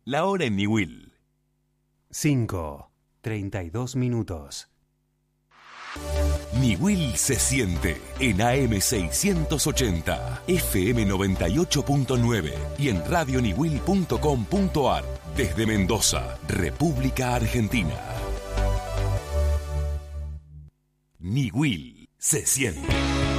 La hora en Niwil. 5:32. Niwil se siente en AM 680, FM 98.9 y en radioniwil.com.ar desde Mendoza, República Argentina. Niwil se siente.